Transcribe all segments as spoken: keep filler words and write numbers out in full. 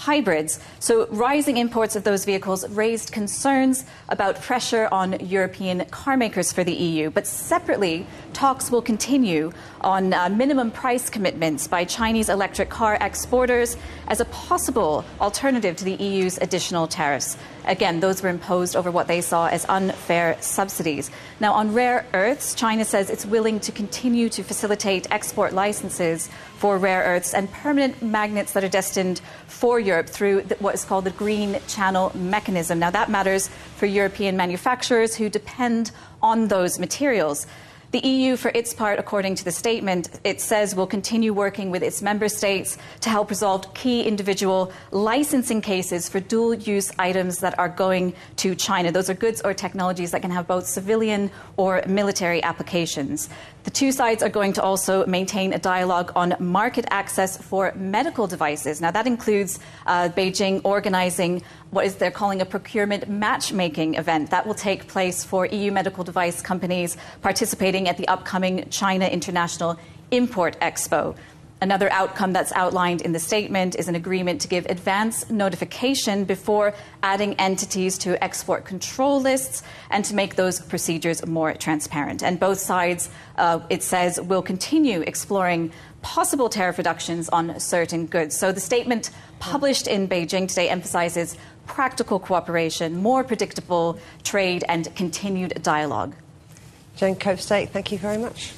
hybrids. So rising imports of those vehicles raised concerns about pressure on European car makers for the E U. But separately, talks will continue on uh, minimum price commitments by Chinese electric car exporters as a possible alternative to the E U's additional tariffs. Again, those were imposed over what they saw as unfair subsidies. Now, on rare earths, China says it's willing to continue to facilitate export licenses for rare earths and permanent magnets that are destined for Europe through the, what is called the Green Channel Mechanism. Now, that matters for European manufacturers who depend on those materials. The E U, for its part, according to the statement, it says will continue working with its member states to help resolve key individual licensing cases for dual-use items that are going to China. Those are goods or technologies that can have both civilian or military applications. The two sides are going to also maintain a dialogue on market access for medical devices. Now, that includes uh, Beijing organizing what is they're calling a procurement matchmaking event that will take place for E U medical device companies participating at the upcoming China International Import Expo. Another outcome that's outlined in the statement is an agreement to give advance notification before adding entities to export control lists and to make those procedures more transparent. And both sides, uh, it says, will continue exploring possible tariff reductions on certain goods. So the statement published in Beijing today emphasizes practical cooperation, more predictable trade, and continued dialogue. Joan Copestake, thank you very much.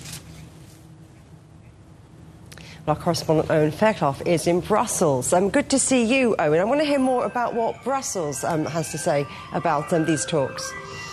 Our correspondent Owen Fairclough is in Brussels. Um, good to see you, Owen. I want to hear more about what Brussels um, has to say about um, these talks.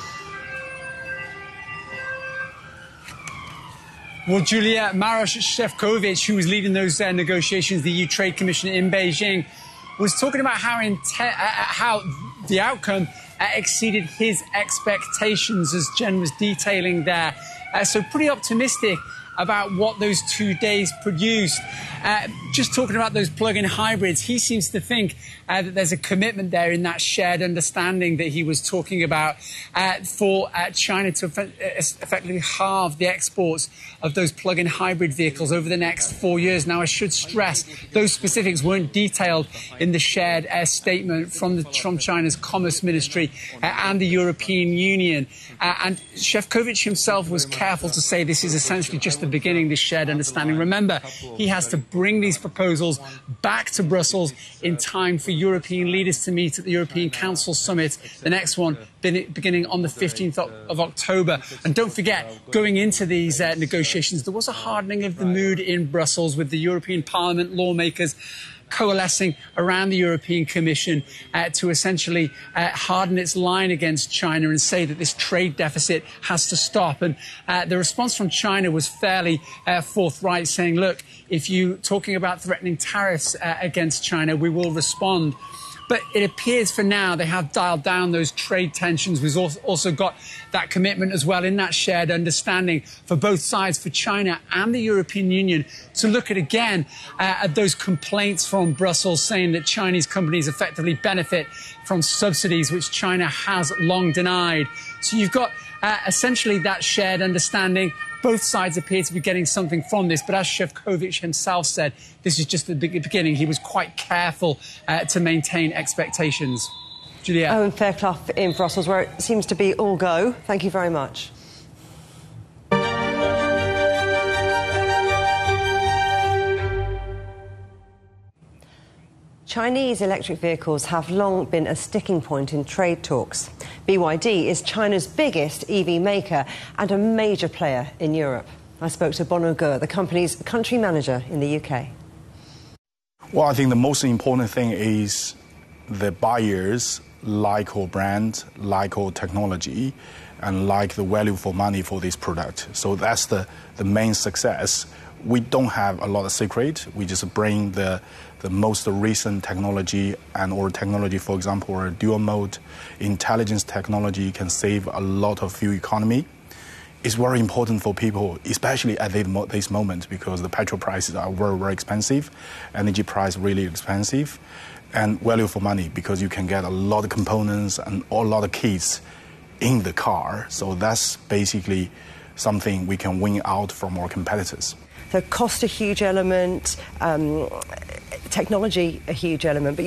Well, Julia, Maroš Šefčovič, who was leading those uh, negotiations, the E U Trade Commissioner in Beijing, was talking about how, inte- uh, how the outcome uh, exceeded his expectations, as Jen was detailing there. Uh, so pretty optimistic about what those two days produced. Uh, just talking about those plug-in hybrids, he seems to think uh, that there's a commitment there in that shared understanding that he was talking about uh, for uh, China to eff- effectively halve the exports of those plug-in hybrid vehicles over the next four years. Now, I should stress those specifics weren't detailed in the shared uh, statement from, the, from China's Commerce Ministry uh, and the European Union. Uh, and Šefčovič himself was careful to say this is essentially just the beginning, this shared understanding. Remember, he has to bring these proposals back to Brussels in time for European leaders to meet at the European Council Summit, the next one beginning on the fifteenth of October. And don't forget, going into these uh, negotiations, there was a hardening of the mood in Brussels with the European Parliament lawmakers coalescing around the European Commission uh, to essentially uh, harden its line against China and say that this trade deficit has to stop. And uh, the response from China was fairly uh, forthright, saying, look, if you're talking about threatening tariffs uh, against China, we will respond. But it appears for now they have dialed down those trade tensions. We've also got that commitment as well in that shared understanding for both sides, for China and the European Union, to look at again uh, at those complaints from Brussels saying that Chinese companies effectively benefit from subsidies which China has long denied. So you've got uh, essentially that shared understanding. Both sides appear to be getting something from this, but as Šefčovič himself said, this is just the beginning. He was quite careful uh, to maintain expectations. Julia. Owen Fairclough in Brussels, where it seems to be all go. Thank you very much. Chinese electric vehicles have long been a sticking point in trade talks. B Y D is China's biggest E V maker and a major player in Europe. I spoke to Bono Gur, the company's country manager in the U K. Well, I think the most important thing is the buyers like our brand, like our technology, and like the value for money for this product. So that's the, the main success. We don't have a lot of secret. We just bring the the most recent technology, and our technology, for example, our dual mode intelligence technology can save a lot of fuel economy. It's very important for people, especially at this moment, because the petrol prices are very, very expensive, energy price really expensive, and value for money, because you can get a lot of components and a lot of kits in the car. So that's basically something we can win out from our competitors. So cost a huge element, um, technology a huge element, but